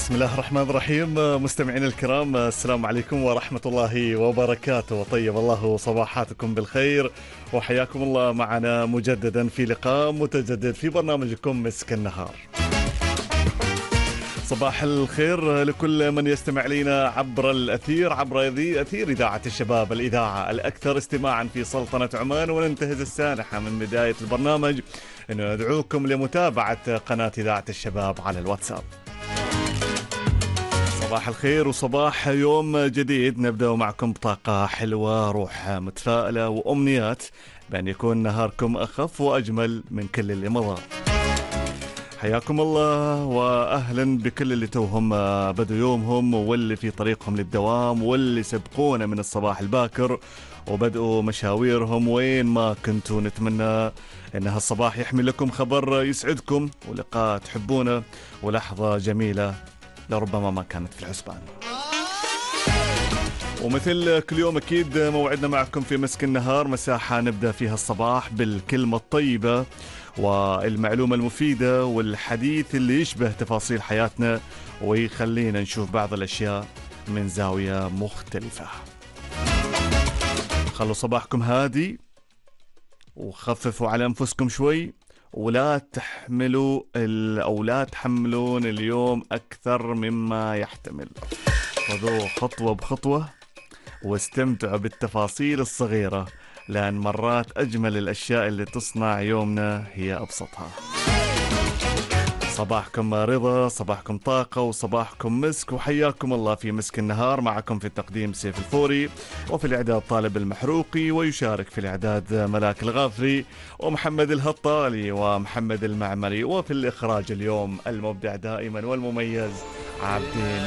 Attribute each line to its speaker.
Speaker 1: بسم الله الرحمن الرحيم. مستمعين الكرام، السلام عليكم ورحمة الله وبركاته، وطيب الله صباحاتكم بالخير، وحياكم الله معنا مجددا في لقاء متجدد في برنامجكم مسك النهار. صباح الخير لكل من يستمع لنا عبر الأثير، عبر أثير إذاعة الشباب، الإذاعة الأكثر استماعا في سلطنة عمان. وننتهز السانحة من بداية البرنامج أن ندعوكم لمتابعة قناة إذاعة الشباب على الواتساب. صباح الخير وصباح يوم جديد، نبدأ معكم بطاقة حلوة، روح متفائلة، وأمنيات بأن يكون نهاركم أخف وأجمل من كل اللي مضى. حياكم الله وأهلا بكل اللي توهم بدوا يومهم، واللي في طريقهم للدوام، واللي سبقونا من الصباح الباكر وبدأوا مشاويرهم وين ما كنتوا. نتمنى أن هالصباح يحمل لكم خبر يسعدكم، ولقاء تحبونه، ولحظة جميلة لربما ما كانت في الحسبان. ومثل كل يوم أكيد موعدنا معكم في مسك النهار، مساحة نبدأ فيها الصباح بالكلمة الطيبة والمعلومة المفيدة والحديث اللي يشبه تفاصيل حياتنا ويخلينا نشوف بعض الأشياء من زاوية مختلفة. خلوا صباحكم هادي وخففوا على أنفسكم شوي، ولا تحملوا أو لا تحملون اليوم أكثر مما يحتمل. خذوه خطوة بخطوة واستمتعوا بالتفاصيل الصغيرة، لأن مرات أجمل الأشياء اللي تصنع يومنا هي أبسطها. صباحكم رضا، صباحكم طاقة، وصباحكم مسك، وحياكم الله في مسك النهار. معكم في التقديم سيف الفوري، وفي الإعداد طالب المحروقي، ويشارك في الإعداد ملاك الغافري ومحمد الهطالي ومحمد المعمري، وفي الإخراج اليوم المبدع دائما والمميز عبدين